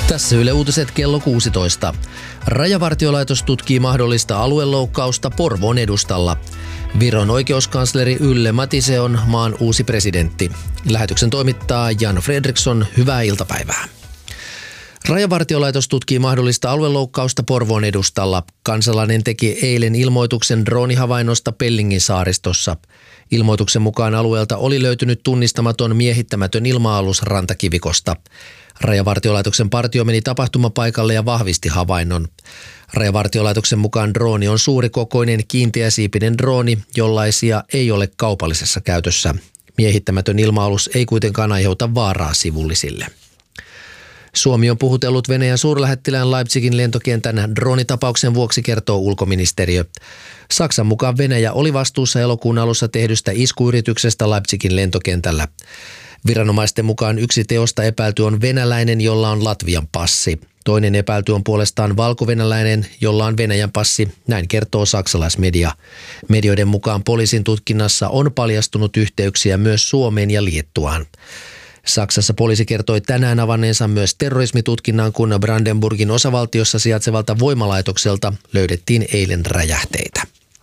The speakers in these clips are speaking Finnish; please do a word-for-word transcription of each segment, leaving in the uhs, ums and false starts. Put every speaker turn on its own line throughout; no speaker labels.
Tässä Yle Uutiset kello kuusitoista. Rajavartiolaitos tutkii mahdollista alueloukkausta Porvoon edustalla. Viron oikeuskansleri Yle Matise on maan uusi presidentti. Lähetyksen toimittaa Jan Fredriksson. Hyvää iltapäivää. Rajavartiolaitos tutkii mahdollista alueloukkausta Porvoon edustalla. Kansalainen teki eilen ilmoituksen droonihavainnosta Pellingin saaristossa. Ilmoituksen mukaan alueelta oli löytynyt tunnistamaton miehittämätön ilma-alus Rantakivikosta. Rajavartiolaitoksen partio meni tapahtumapaikalle ja vahvisti havainnon. Rajavartiolaitoksen mukaan drooni on suurikokoinen kiinteäsiipinen drooni, jollaisia ei ole kaupallisessa käytössä. Miehittämätön ilma-alus ei kuitenkaan aiheuta vaaraa sivullisille. Suomi on puhutellut Venäjän suurlähettilään Leipzigin lentokentän droonitapauksen vuoksi, kertoo ulkoministeriö. Saksan mukaan Venäjä oli vastuussa elokuun alussa tehdystä iskuyrityksestä Leipzigin lentokentällä. Viranomaisten mukaan yksi teosta epäilty on venäläinen, jolla on Latvian passi. Toinen epäilty on puolestaan valkovenäläinen, jolla on Venäjän passi, näin kertoo saksalaismedia. Medioiden mukaan poliisin tutkinnassa on paljastunut yhteyksiä myös Suomeen ja Liettuaan. Saksassa poliisi kertoi tänään avanneensa myös terrorismitutkinnan, kun Brandenburgin osavaltiossa sijaitsevalta voimalaitokselta löydettiin eilen räjähteitä.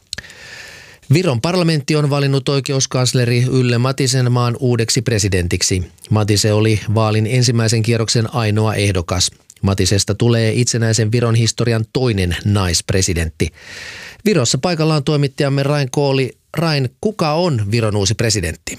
Viron parlamentti on valinnut oikeuskansleri Yle Matisen maan uudeksi presidentiksi. Matise oli vaalin ensimmäisen kierroksen ainoa ehdokas. Matisesta tulee itsenäisen Viron historian toinen naispresidentti. Virossa paikalla on toimittajamme Rain Kooli. Rain, kuka on Viron uusi presidentti?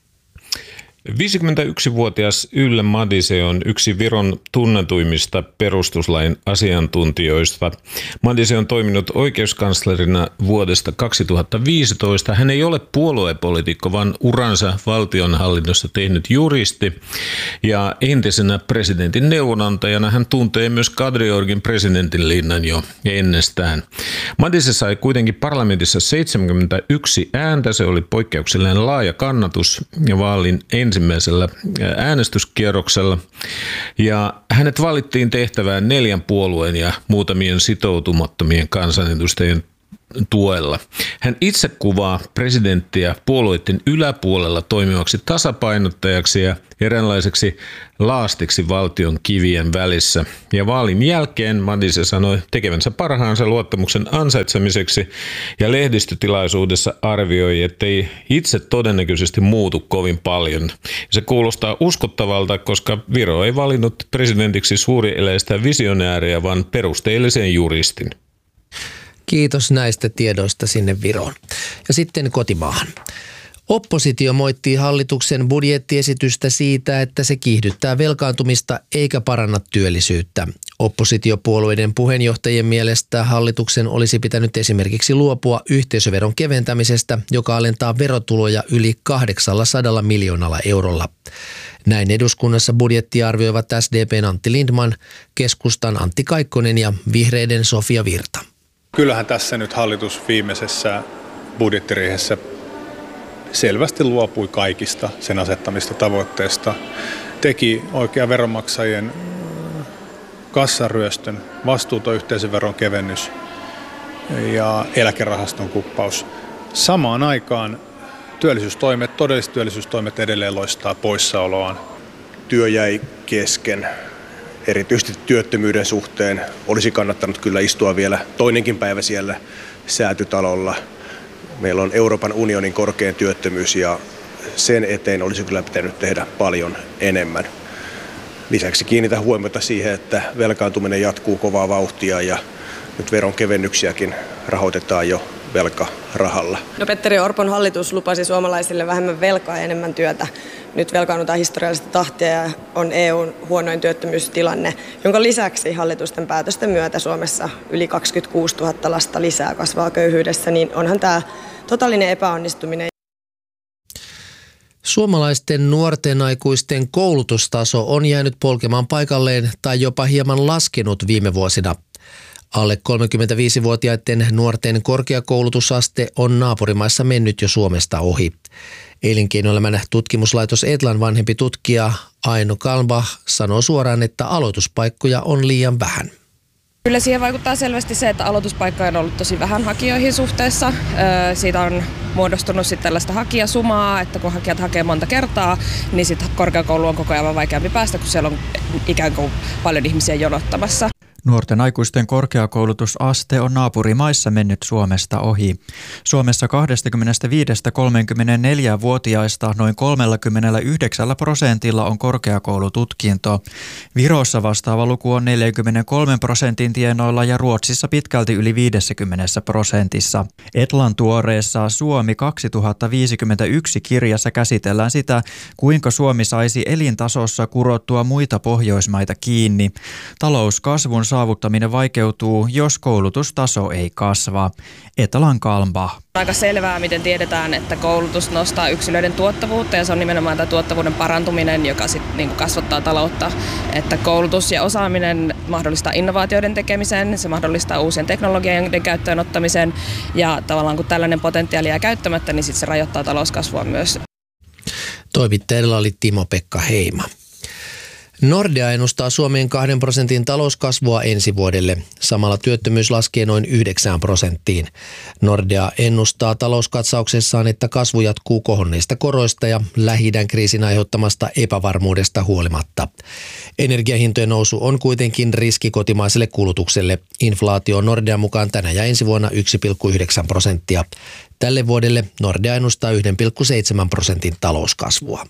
viisikymmentäyksivuotias Yle Matise on yksi Viron tunnetuimmista perustuslain asiantuntijoista. Matise on toiminut oikeuskanslerina vuodesta kaksituhattaviisitoista. Hän ei ole puoluepoliitikko, vaan uransa valtionhallinnossa tehnyt juristi. Ja entisenä presidentin neuvonantajana hän tuntee myös Kadriorgin presidentinlinnan jo ennestään. Matise sai kuitenkin parlamentissa seitsemänkymmentäyksi ääntä. Se oli poikkeuksellinen laaja kannatus ja vaalin ensimmäisellä äänestyskierroksella, ja hänet valittiin tehtävään neljän puolueen ja muutamien sitoutumattomien kansanedustajien tuella. Hän itse kuvaa presidenttiä puolueiden yläpuolella toimivaksi tasapainottajaksi ja eräänlaiseksi laastiksi valtion kivien välissä. Ja vaalin jälkeen Matise sanoi tekevänsä parhaansa luottamuksen ansaitsemiseksi ja lehdistötilaisuudessa arvioi, ettei itse todennäköisesti muutu kovin paljon. Se kuulostaa uskottavalta, koska Viro ei valinnut presidentiksi suurieleistä visionääriä, vaan perusteellisen juristin.
Kiitos näistä tiedoista sinne Viroon. Ja sitten kotimaahan. Oppositio moittii hallituksen budjettiesitystä siitä, että se kiihdyttää velkaantumista eikä paranna työllisyyttä. Oppositiopuolueiden puheenjohtajien mielestä hallituksen olisi pitänyt esimerkiksi luopua yhteisöveron keventämisestä, joka alentaa verotuloja yli kahdeksansataa miljoonalla eurolla. Näin eduskunnassa budjettia arvioivat S D P:n Antti Lindman, keskustan Antti Kaikkonen ja vihreiden Sofia Virta.
Kyllähän tässä nyt hallitus viimeisessä budjettiriihessä selvästi luopui kaikista sen asettamista tavoitteista. Teki oikean veronmaksajien kassaryöstön, vastuuton yhteisöveron kevennys ja eläkerahaston kuppaus. Samaan aikaan työllisyystoimet, todelliset työllisyystoimet edelleen loistaa poissaoloaan.
Työ jäi kesken. Erityisesti työttömyyden suhteen olisi kannattanut kyllä istua vielä toinenkin päivä siellä Säätytalolla. Meillä on Euroopan unionin korkein työttömyys ja sen eteen olisi kyllä pitänyt tehdä paljon enemmän. Lisäksi kiinnitän huomiota siihen, että velkaantuminen jatkuu kovaa vauhtia ja nyt veronkevennyksiäkin rahoitetaan jo velkarahalla.
No Petteri Orpon hallitus lupasi suomalaisille vähemmän velkaa ja enemmän työtä. Nyt velkaannutaan historiallista tahtia ja on E U:n huonoin työttömyystilanne, jonka lisäksi hallitusten päätösten myötä Suomessa yli kaksikymmentäkuusituhatta lasta lisää kasvaa köyhyydessä, niin onhan tämä totaalinen epäonnistuminen.
Suomalaisten nuorten aikuisten koulutustaso on jäänyt polkemaan paikalleen tai jopa hieman laskenut viime vuosina. Alle kolmekymmentäviisivuotiaiden nuorten korkeakoulutusaste on naapurimaissa mennyt jo Suomesta ohi. Elinkeinoelämän tutkimuslaitos Etlan vanhempi tutkija Aino Kalmbach sanoo suoraan, että aloituspaikkoja on liian vähän.
Kyllä siihen vaikuttaa selvästi se, että aloituspaikkoja on ollut tosi vähän hakijoihin suhteessa. Siitä on muodostunut sitten tällaista hakijasumaa, että kun hakijat hakee monta kertaa, niin sitten korkeakoulu on koko ajan vaikeampi päästä, kun siellä on ikään kuin paljon ihmisiä jonottamassa.
Nuorten aikuisten korkeakoulutusaste on naapurimaissa mennyt Suomesta ohi. Suomessa kaksikymmentäviisi–kolmekymmentäneljä-vuotiaista noin kolmekymmentäyhdeksän prosentilla on korkeakoulututkinto. Virossa vastaava luku on neljäkymmentäkolme prosentin tienoilla ja Ruotsissa pitkälti yli viisikymmentä prosentissa. Etlan tuoreessa Suomi kaksituhattaviisikymmentäyksi kirjassa käsitellään sitä, kuinka Suomi saisi elintasossa kurottua muita Pohjoismaita kiinni. Talouskasvun saavuttaminen vaikeutuu, jos koulutustaso ei kasva. Etalan Kalmbach.
Aika selvää, miten tiedetään, että koulutus nostaa yksilöiden tuottavuutta ja se on nimenomaan tämä tuottavuuden parantuminen, joka sitten niin kuin kasvattaa taloutta. Että koulutus ja osaaminen mahdollistaa innovaatioiden tekemisen, se mahdollistaa uusien teknologioiden käyttöön ottamisen ja tavallaan kun tällainen potentiaali jää käyttämättä, niin sitten se rajoittaa talouskasvua myös.
Toimittajilla oli Timo-Pekka Heima. Nordea ennustaa Suomeen kahden prosentin talouskasvua ensi vuodelle. Samalla työttömyys laskee noin yhdeksään prosenttiin. Nordea ennustaa talouskatsauksessaan, että kasvu jatkuu kohonneista koroista ja Lähi-idän kriisin aiheuttamasta epävarmuudesta huolimatta. Energiahintojen nousu on kuitenkin riski kotimaiselle kulutukselle. Inflaatio on Nordean mukaan tänä ja ensi vuonna yksi pilkku yhdeksän prosenttia. Tälle vuodelle Nordea ennustaa yksi pilkku seitsemän prosentin talouskasvua.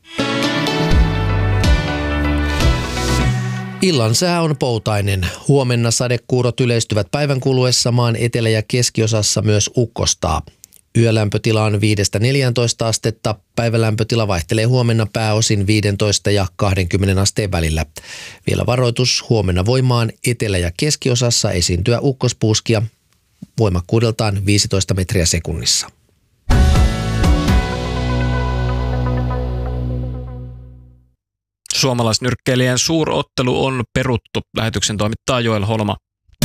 Illan sää on poutainen. Huomenna sadekuurot yleistyvät päivän kuluessa, maan etelä- ja keskiosassa myös ukkostaa. Yölämpötila on viidestä neljääntoista astetta. Päivälämpötila vaihtelee huomenna pääosin viisitoista ja kaksikymmentä asteen välillä. Vielä varoitus, huomenna voimaan etelä- ja keskiosassa esiintyä ukkospuuskia voimakkuudeltaan viisitoista metriä sekunnissa.
Suomalaisnyrkkeilijän suurottelu on peruttu. Lähetyksen toimittaa Joel Holma.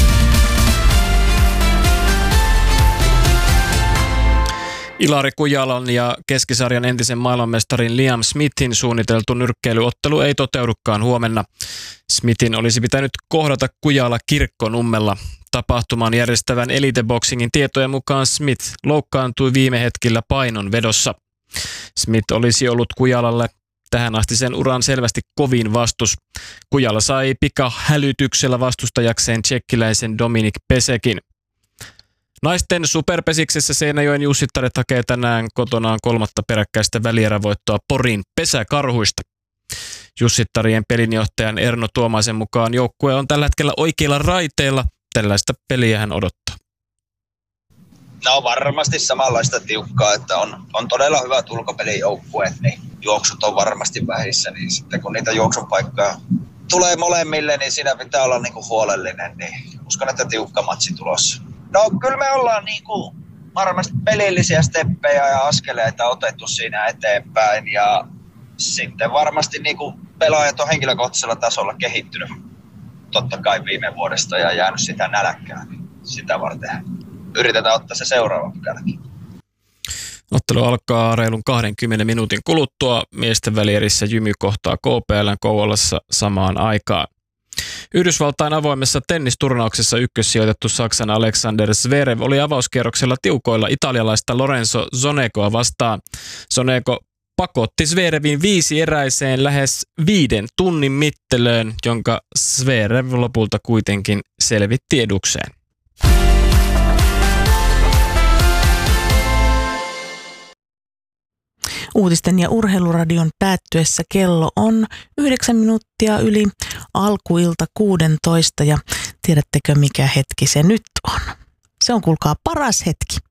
Ilari Kujalan ja keskisarjan entisen maailmanmestarin Liam Smithin suunniteltu nyrkkeilyottelu ei toteudukaan huomenna. Smithin olisi pitänyt kohdata Kujala Kirkkonummella. Tapahtuman järjestävän Elite Boxingin tietojen mukaan Smith loukkaantui viime hetkillä painonvedossa. Smith olisi ollut Kujalalle tähän asti sen uran selvästi kovin vastus. Kujala sai pikahälytyksellä vastustajakseen tsekkiläisen Dominik Pesekin. Naisten superpesiksessä Seinäjoen Jussittaret hakee tänään kotonaan kolmatta peräkkäistä välierävoittoa Porin Pesäkarhuista. Jussittarien pelinjohtajan Erno Tuomaisen mukaan joukkue on tällä hetkellä oikeilla raiteilla. Tällaista peliä hän odottaa.
No varmasti samanlaista tiukkaa, että on, on todella hyvät ulkopelijoukkueet, niin juoksut on varmasti vähissä, niin sitten kun niitä juoksupaikkoja tulee molemmille, niin siinä pitää olla niinku huolellinen, niin uskon, että tiukka matsi tulossa. No kyllä me ollaan niinku varmasti pelillisiä steppejä ja askeleita otettu siinä eteenpäin ja sitten varmasti niinku pelaajat on henkilökohtaisella tasolla kehittynyt totta kai viime vuodesta ja jäänyt sitä nälkkää, niin sitä varten yritetään ottaa se seuraava pykäläkin.
Ottelu alkaa reilun kahdenkymmenen minuutin kuluttua. Miesten välierissä Jymy kohtaa K P L:n Kouvolassa samaan aikaan. Yhdysvaltain avoimessa tennisturnauksessa ykkössijoitettu Saksan Alexander Zverev oli avauskierroksella tiukoilla italialaista Lorenzo Sonegoa vastaan. Sonego pakotti Zverevin viisi eräiseen lähes viiden tunnin mittelöön, jonka Zverev lopulta kuitenkin selvitti edukseen.
Uutisten ja urheiluradion päättyessä kello on yhdeksän minuuttia yli alkuilta kuusitoista ja tiedättekö mikä hetki se nyt on? Se on kuulkaa paras hetki.